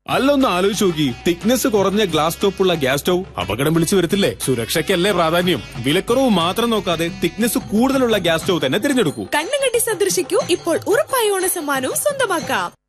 അല്ലൊന്ന് ആലോചിച്ച് നോക്കി, തിക്നെസ് കുറഞ്ഞ ഗ്ലാസ് ടോപ്പുള്ള ഗ്യാസ് സ്റ്റൗ അപകടം വിളിച്ചു വരത്തില്ലേ? സുരക്ഷയ്ക്കല്ലേ പ്രാധാന്യം. വിലക്കുറവ് മാത്രം നോക്കാതെ തിക്നെസ് കൂടുതലുള്ള ഗ്യാസ് സ്റ്റൗ തന്നെ തിരഞ്ഞെടുക്കൂ. കണ്ണുകണ്ടി സന്ദർശിക്കൂ, ഇപ്പോൾ ഉറപ്പായ ഓണ സമ്മാനവും സ്വന്തമാക്കാം.